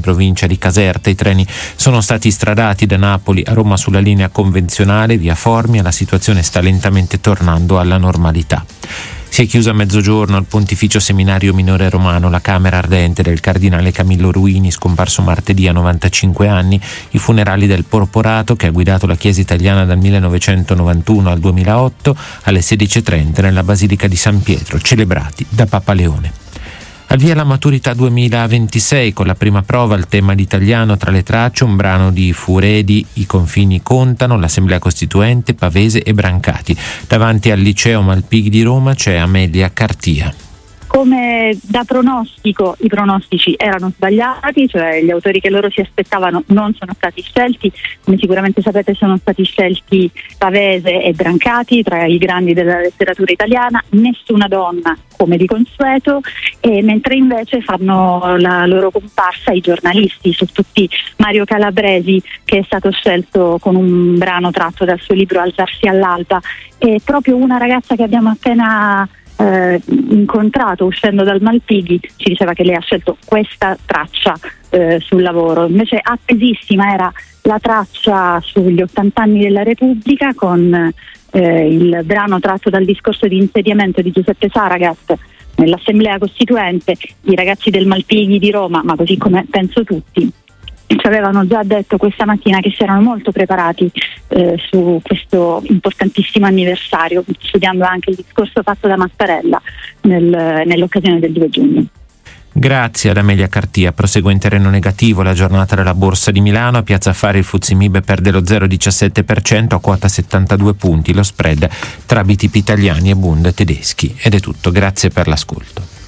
provincia di Caserta. I treni sono stati stradati da Napoli a Roma sulla linea convenzionale via Formia. La situazione sta lentamente tornando alla normalità. Si è chiuso a mezzogiorno al Pontificio Seminario Minore Romano la camera ardente del cardinale Camillo Ruini, scomparso martedì a 95 anni. I funerali del porporato, che ha guidato la Chiesa italiana dal 1991 al 2008, alle 16:30 nella Basilica di San Pietro, celebrati da Papa Leone. Al via la maturità 2026 con la prima prova al tema l'italiano tra le tracce, un brano di Furedi, I confini contano, l'Assemblea Costituente, Pavese e Brancati. Davanti al liceo Malpighi di Roma c'è Amelia Cartia. Come da pronostico, i pronostici erano sbagliati, cioè gli autori che loro si aspettavano non sono stati scelti. Come sicuramente sapete, sono stati scelti Pavese e Brancati tra i grandi della letteratura italiana, nessuna donna come di consueto, mentre invece fanno la loro comparsa i giornalisti, su tutti Mario Calabresi, che è stato scelto con un brano tratto dal suo libro Alzarsi all'alba, e proprio una ragazza che abbiamo appena incontrato uscendo dal Malpighi ci diceva che lei ha scelto questa traccia sul lavoro. Invece attesissima era la traccia sugli 80 anni della Repubblica, con il brano tratto dal discorso di insediamento di Giuseppe Saragat nell'Assemblea Costituente. I ragazzi del Malpighi di Roma, ma così come penso tutti, ci avevano già detto questa mattina che si erano molto preparati su questo importantissimo anniversario, studiando anche il discorso fatto da Mattarella nell'occasione del 2 giugno. Grazie ad Amelia Cartia. Prosegue in terreno negativo la giornata della Borsa di Milano. A Piazza Affari il FTSE MIB perde lo 0,17% a quota 72 punti. Lo spread tra BTP italiani e Bund tedeschi. Ed è tutto, grazie per l'ascolto.